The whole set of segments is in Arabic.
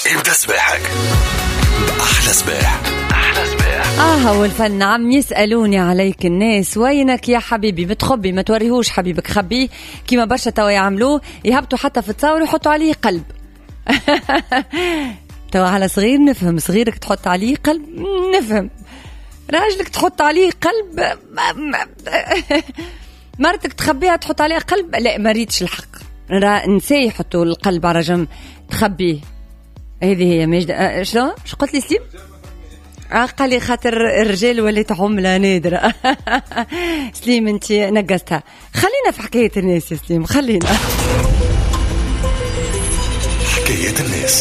ابدأ سباحك أحلى سباح. هو الفن عم يسألوني عليك الناس، وينك يا حبيبي؟ متخبي ما توريهوش حبيبك، خبيه كيما برشا توا يعملوه، يهبطوا حتى في التصاور يحطوا عليه قلب. توا على صغير نفهم، صغيرك تحط عليه قلب نفهم، راجلك تحط عليه قلب مرتك تخبيها تحط عليها قلب، لا ما ريتش الحق، نسي يحطوا القلب على جنب تخبيه. هذه هي ماجدة. شلون شو قلت لي سليم؟ قال لي خاطر الرجال وليت عملة نادرة. سليم انت نقصتها. خلينا في حكاية الناس يا سليم، خلينا حكاية الناس.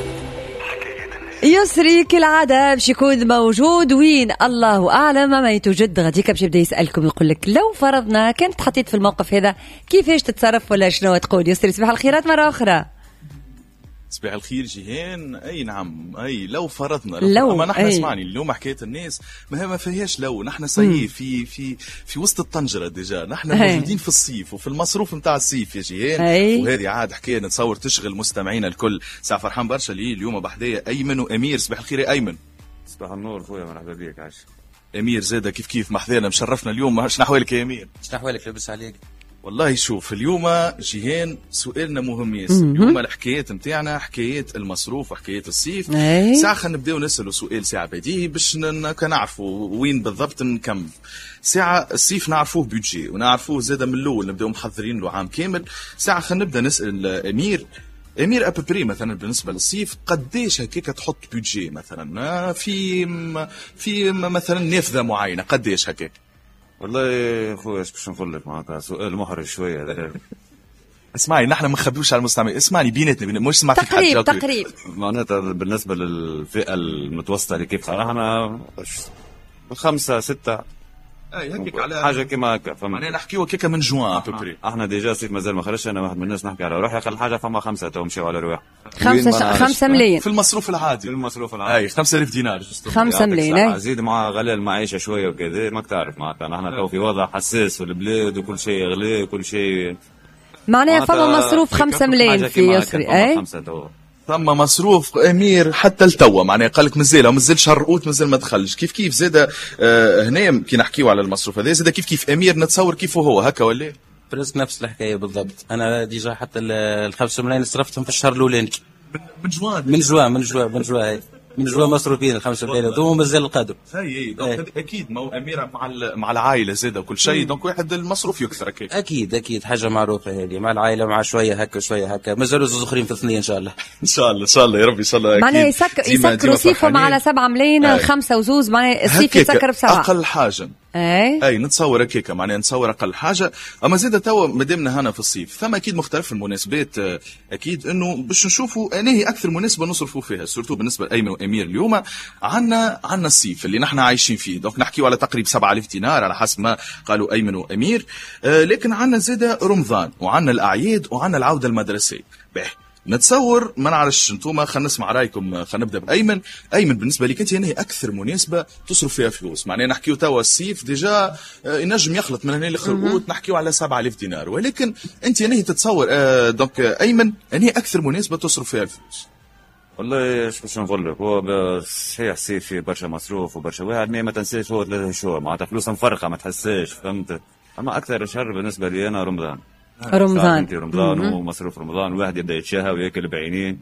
يسري كالعادة باش يكون موجود وين الله أعلم ما يتوجد. غاديك باش يبدأ يسألكم يقول لك لو فرضنا كنت حطيت في الموقف هذا كيفاش تتصرف ولا شنو تقول؟ يسري صباح الخيرات مرة أخرى. صباح الخير جيهان. اي نعم، اي لو فرضنا لو نحن اسمعني اليوم حكايه الناس ما فيهاش لو، نحن صيف في وسط الطنجره ديجا، نحن موجودين في الصيف وفي المصروف نتاع الصيف يا جيهان. وهذه عاد حكايه نتصور تشغل مستمعينا الكل. ساع فرحان برشا لي اليوم بحدايا ايمن وامير. صباح الخير يا ايمن. صباح النور خويا، مرحبا بك. عاش امير زاده كيف محذينا مشرفنا اليوم. شنو احوالك يا امير؟ شنو احوالك؟ لاباس عليك؟ والله شوف اليوم جيهان سؤالنا مهم ياسر. اليوم الحكايات نتاعنا حكايات المصروف وحكايات الصيف. ساعة خلينا نبداو نسألوا سؤال ساعة بديهي باش نعرفوا وين بالضبط نكمل. ساعة الصيف نعرفوه بيدجي ونعرفوه زاده من الأول نبداو محضرين له عام كامل. ساعة خلينا نبدأ نسأل أمير أبري مثلا بالنسبة للصيف قديش هكاك تحط بيدجي مثلا في مثلا نافذة معينة قديش هكاك؟ والله خويا باش نقول لك معناتها سؤال محرج شويه هذا. اسمعي نحن ما نخبيوش على المستمعين، اسمعني بيناتنا مش سمعت فيك تقريب معناتها بالنسبه للفئه المتوسطه اللي كيف صراحه انا 5 6 هكاك على حاجه كيما هكا. فما نحكيو هكاك من جوان ابري. احنا ديجا صيف مازال ما خرجش، انا واحد من الناس نحكي على روحي. اقل حاجه فما 5 تو مشيو على رواح 5 ملايين في المصروف العادي. في المصروف العادي 5000 دينار 5 ملايين. زيد مع غلاء المعيشه شويه وكذا ماك تعرف معناتها نحن تو في وضع حساس في البلاد وكل شيء غلاء وكل شيء معناها فما مصروف 5 ملايين في يسري. اي ثم مصروف امير حتى التوا معناها قال لك مازال شهر اوت مازال ما دخلش. كيف زاد هنا كي نحكيو على المصروف هذا زاد كيف امير نتصور كيف هو هكا ولا بريسك نفس الحكايه بالضبط. انا ديجا حتى ال5 ملايين صرفتهم في الشهر الاولاني من جوا مصروفين ال5 ملايين ثم مازال القادم. اي اكيد ما هو امير مع العائله زاد وكل شيء دونك واحد المصروف يكثر اكيد حاجه معروفه هذه مع العائله مع شويه هكا مازالوا زوز اخرين في اثنين ان شاء الله. ان شاء الله يا ربي ان شاء الله. معناها يسكروا صيفهم على 7 ملايين 5 وزوز معناها الصيف يتسكر ب7 اقل حاجه. اي نتصور هكاك معناها نتصور اقل حاجه. اما زاد توا مادامنا هنا في الصيف ثم اكيد مختلف المناسبات. اكيد انه باش نشوفوا انهي اكثر مناسبه نصرفوا فيها سورتو بالنسبه لايمن وامير. اليوم عندنا الصيف اللي نحن عايشين فيه دونك نحكيو على تقريبا 7000 دينار على حسب ما قالوا ايمن وامير. لكن عندنا زاد رمضان وعندنا الاعياد وعندنا العوده المدرسيه. نتصور ما نعرفش انتوما خلينا نسمع رايكم. خلينا نبدا بايمن. بالنسبه لك انت هنا اكثر مناسبه تصرف فيها فلوس معناها نحكيو توا الصيف ديجا ينجم يخلط من هنا لاخر نحكيو على 7000 دينار ولكن انت هنا تتصور دونك ايمن هنا اكثر مناسبه تصرف فيها الفلوس. والله باش نقول لك هو صحيح الصيف فيه برشا مصروف وبرشا واحد ما تنساش هو 3 شهور معناتها فلوس مفرقه ما تحساش فهمت. اما اكثر شهر بالنسبه لي انا رمضان ومصروف رمضان الواحد يبدا يتشهى وياكل بعينين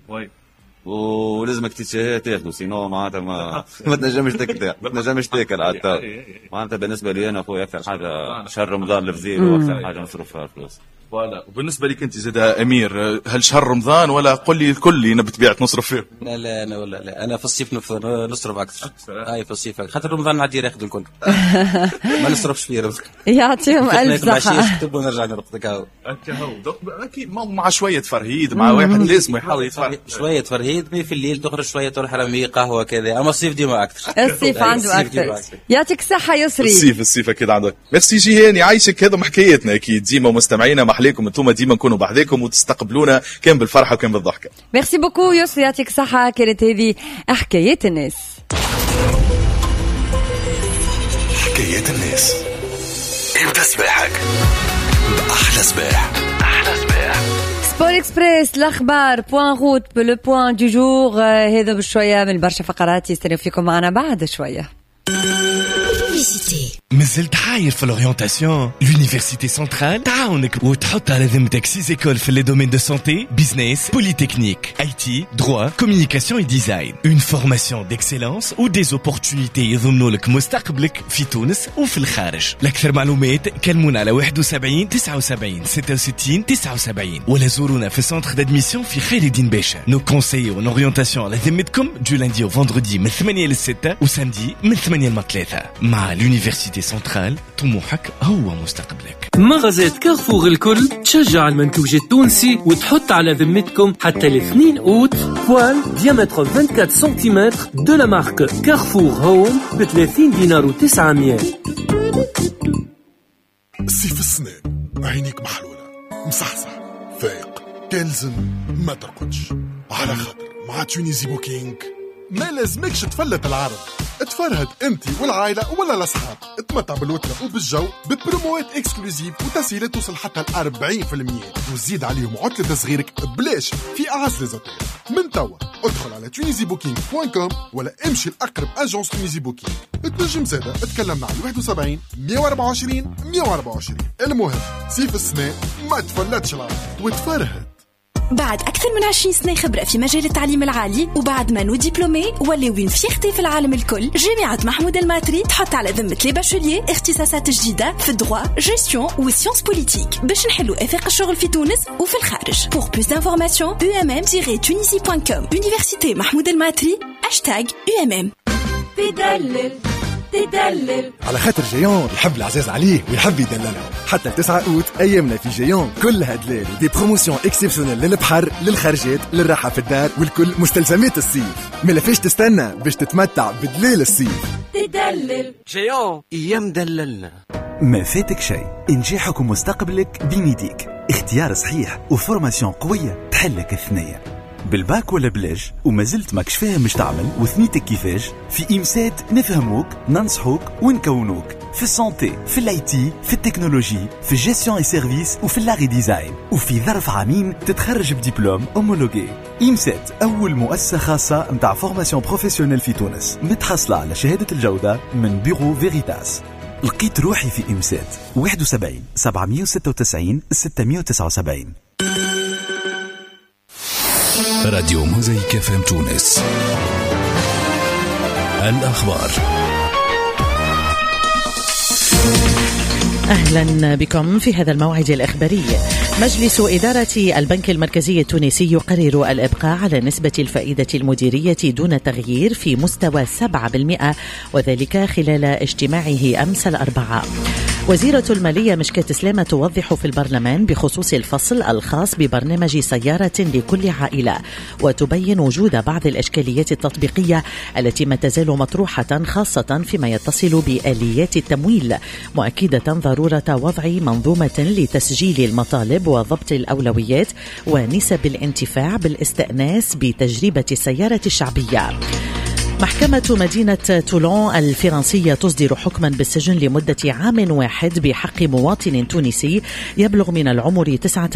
ولازمك تتشهى تاخذه سينو معناتها ما تنجمش تاكل حتى معناتها. بالنسبه لي انا اخويا اكثر حاجه شهر رمضان الفزيل واكثر حاجه نصرف فيها الفلوس. فوالا. وبالنسبه لك انت زاد امير هل شهر رمضان ولا قل لي الكل اللي نبي نصرف فيه؟ لا انا في الصيف نصرف اكثر. في الصيف خاطر رمضان نعدي ياخذ الكل ما نصرفش فيه رزق. يعطيهم الف صحه. نكتب ونرجع نرقدك هاو اكيد مع شويه فرهيد مع واحد لازم يحاول يتفرهد شويه فرهيد في الليل تخرج شويه تروح حرامي قهوه كذا. اما الصيف ديما اكثر. الصيف عنده اكثر. يعطيك الصحه يسري. الصيف اكيد عندك. ميرسي جيهان يعيشك. هذا حكايتنا اكيد ديما مستمعينا محليكم انتم ديما نكونوا بحذاكم وتستقبلونا كان بالفرحه وكان بالضحكه. ميرسي بوكو يسري يعطيك الصحه. كانت هذه حكايات الناس. حكايات الناس. ابدأ سباحك بأحلى سباح. بول اكسبريس الاخبار بوان روت لو بوان دو جور. هذا بشويه من برشا فقرات يستنوا فيكم معنا بعد شويه. مازلت حاير في l'orientation. L'université centrale تعاونك وتحط على ذمتك 6 écoles في les domaines de santé, business, polytechnique, IT, droit, communication et design. Une formation d'excellence ou des opportunités يضمنوا لك مستقبلك في تونس وفي الخارج. لأكثر معلومات كلمونا على 71 79 66 79 ولا زورونا في centre d'admission في خير الدين باشا. Nos conseillers en orientation على ذمتكم du lundi au vendredi من 8 ل 6 وسامدي من 8 ل 3. مع l'université centrale طموحك هو مستقبلك. مغازات كارفور الكل تشجع المنتوج التونسي وتحط على ذمتكم حتى الاثنين اوت بوال ديامتر 24 سنتيمتر دو لا مارك كارفور هوم ب 30 دينار و900. الصيف السنان عينيك محلولة مصحصح فايق كالزم ما ترقدش على خاطر مع تونيزي بوكينج ما لازمكش تفلت العرض. اتفرهد انت والعائلة ولا الاصحاب. اتمتع بالوترة وبالجو ببروموات اكسكلوزيف وتسهيلات توصل حتى 40% وزيد عليهم عطلة تصغيرك بلاش في اعز ليزوتيل. من توا ادخل على tunisiebooking.com ولا امشي لأقرب اجونس تونيزي بوكينج. تنجم زادة اتكلمنا على 71 124 124. المهم صيف السنة ما تفلتش العرض وتفرهد. بعد أكثر من 20 سنة خبرة في مجال التعليم العالي وبعد ما نو ديبلومي ولي وين فيختي في العالم الكل، جامعة محمود الماتري تحط على ذمة لي باشوليي اختصاصات جديدة في الدروا جيستيون وسيونس بوليتيك باش نحلوا آفاق الشغل في تونس وفي الخارج. Pour plus d'informations umm-tunisie.com. Université محمود الماتري #UMM. تدلل على خاطر جيون يحب العزاز عليه ويحب يدلله. حتى 9 أوت أيامنا في جيون كلها دلال ودي بروموسيون اكسبسيونيل للبحر للخارجات للراحة في الدار والكل مستلزمات الصيف. ملا فيش تستنى باش تتمتع بدلال الصيف. تدلل جيون ايام دللنا. ما فاتك شيء. إنجاحك ومستقبلك بين يديك. اختيار صحيح وفورماسيون قوية تحلك الثنية. بالباك ولا بلاش وما زلت ماكش فاهم مش تعمل وثنيتك كيفاش. في إمسات نفهموك ننصحوك ونكونوك في السانتي في الاي تي في التكنولوجي في الجيستيون اي سيرفيس وفي اللاغي ديزاين وفي ظرف عامين تتخرج بدبلوم اومولوجي. إمسات أول مؤسسة خاصة متاع فورماسيون بروفيسيونيل في تونس متحصلة على شهادة الجودة من بيرو فيريتاس. لقيت روحي في إمسات 71 796 679. راديو موزايك FM تونس. الأخبار. أهلا بكم في هذا الموعد الإخباري. مجلس إدارة البنك المركزي التونسي يقرر الإبقاء على نسبة الفائدة المديرية دون تغيير في مستوى 7%، وذلك خلال اجتماعه أمس الأربعاء. وزيرة المالية مشكات سلامة توضح في البرلمان بخصوص الفصل الخاص ببرنامج سيارة لكل عائلة، وتبين وجود بعض الإشكاليات التطبيقية التي ما تزال مطروحة خاصة فيما يتصل بآليات التمويل، مؤكدة ضرورة وضع منظومة لتسجيل المطالب وضبط الأولويات ونسب الانتفاع بالاستئناس بتجربة السيارة الشعبية. محكمة مدينة تولون الفرنسية تصدر حكما بالسجن لمدة عام واحد بحق مواطن تونسي يبلغ من العمر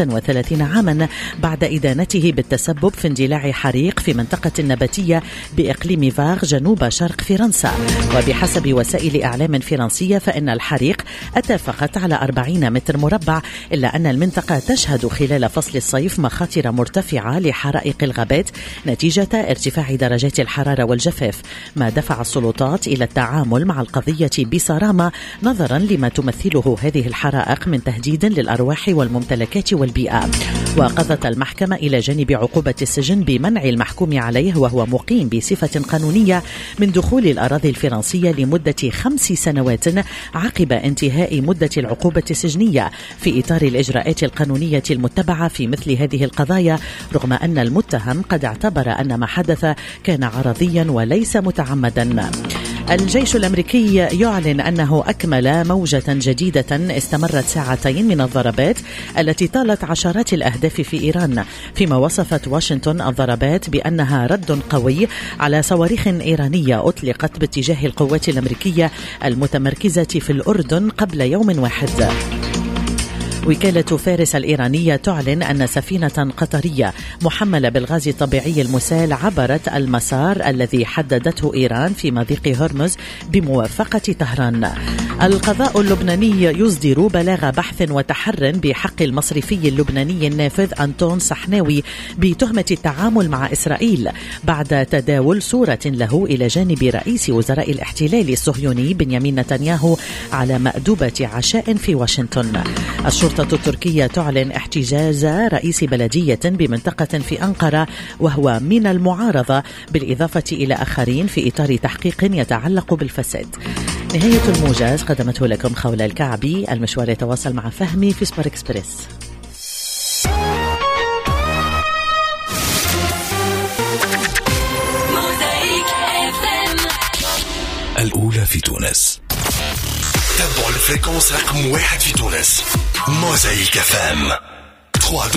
39 عاما بعد إدانته بالتسبب في اندلاع حريق في منطقة نباتية بإقليم فاغ جنوب شرق فرنسا. وبحسب وسائل إعلام فرنسية فإن الحريق أتى فقط على 40 متر مربع، إلا أن المنطقة تشهد خلال فصل الصيف مخاطر مرتفعة لحرائق الغابات نتيجة ارتفاع درجات الحرارة والجفاف، ما دفع السلطات إلى التعامل مع القضية بصرامة نظرا لما تمثله هذه الحرائق من تهديد للأرواح والممتلكات والبيئة. وقضت المحكمة إلى جانب عقوبة السجن بمنع المحكوم عليه وهو مقيم بصفة قانونية من دخول الأراضي الفرنسية لمدة 5 سنوات عقب انتهاء مدة العقوبة السجنية في إطار الإجراءات القانونية المتبعة في مثل هذه القضايا، رغم أن المتهم قد اعتبر أن ما حدث كان عرضيا وليس متعمدا. الجيش الأمريكي يعلن أنه أكمل موجة جديدة استمرت ساعتين من الضربات التي طالت عشرات الأهداف في إيران، فيما وصفت واشنطن الضربات بأنها رد قوي على صواريخ إيرانية أطلقت باتجاه القوات الأمريكية المتمركزة في الأردن قبل يوم واحد. وكالة فارس الإيرانية تعلن أن سفينة قطرية محملة بالغاز الطبيعي المسال عبرت المسار الذي حددته إيران في مضيق هرمز بموافقة طهران. القضاء اللبناني يصدر بلاغ بحث وتحر بحق المصرفي اللبناني النافذ أنطون صحناوي بتهمة التعامل مع إسرائيل بعد تداول صورة له إلى جانب رئيس وزراء الاحتلال الصهيوني بنيامين نتنياهو على مأدبة عشاء في واشنطن. الشرطة التركية تعلن احتجاز رئيس بلدية بمنطقة في أنقرة وهو من المعارضة، بالإضافة إلى آخرين في إطار تحقيق يتعلق بالفساد. نهاية الموجز قدمته لكم خولة الكعبي. المشوار يتواصل مع فهمي في سبور إكسبريس. الأولى في تونس. تابعوا الفريكونس رقم 1 في تونس. موزايك FM.